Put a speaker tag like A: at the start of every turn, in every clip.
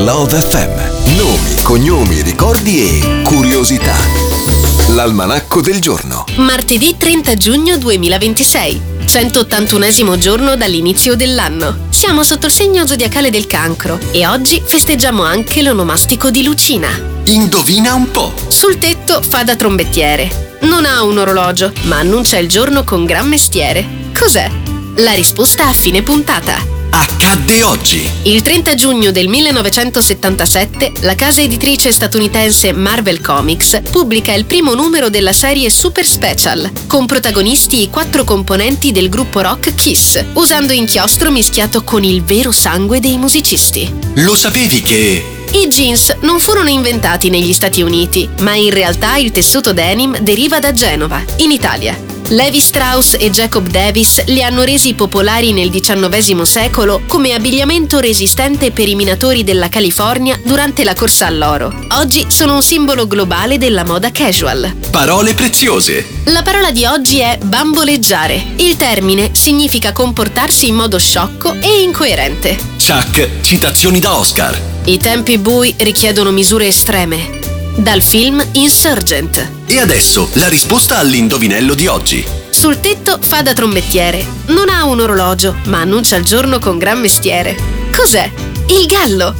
A: Love FM. Nomi, cognomi, ricordi e curiosità. L'almanacco del giorno.
B: Martedì 30 giugno 2026. 181esimo giorno dall'inizio dell'anno. Siamo sotto il segno zodiacale del Cancro e oggi festeggiamo anche l'onomastico di Lucina.
A: Indovina un po'.
B: Sul tetto fa da trombettiere. Non ha un orologio, ma annuncia il giorno con gran mestiere. Cos'è? La risposta a fine puntata.
A: Accadde oggi.
B: Il 30 giugno del 1977, la casa editrice statunitense Marvel Comics pubblica il primo numero della serie Super Special, con protagonisti i 4 componenti del gruppo rock Kiss, usando inchiostro mischiato con il vero sangue dei musicisti.
A: Lo sapevi che...
B: I jeans non furono inventati negli Stati Uniti, ma in realtà il tessuto denim deriva da Genova, in Italia. Levi Strauss e Jacob Davis li hanno resi popolari nel XIX secolo come abbigliamento resistente per i minatori della California durante la corsa all'oro. Oggi sono un simbolo globale della moda casual.
A: Parole preziose.
B: La parola di oggi è bamboleggiare. Il termine significa comportarsi in modo sciocco e incoerente.
A: Chuck, citazioni da Oscar.
B: I tempi bui richiedono misure estreme. Dal film Insurgent.
A: E adesso la risposta all'indovinello di oggi.
B: Sul tetto fa da trombettiere. Non ha un orologio, ma annuncia il giorno con gran mestiere. Cos'è? Il gallo.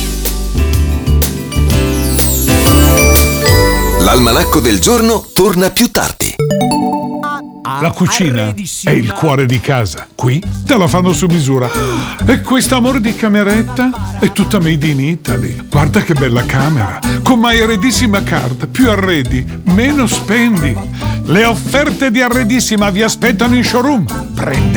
A: L'almanacco del giorno torna più tardi.
C: La cucina è il cuore di casa. Qui te la fanno su misura. E quest'amore di cameretta è tutta made in Italy. Guarda che bella camera. Con My Arredissima Card. Più arredi, meno spendi. Le offerte di Arredissima vi aspettano in showroom. Prendete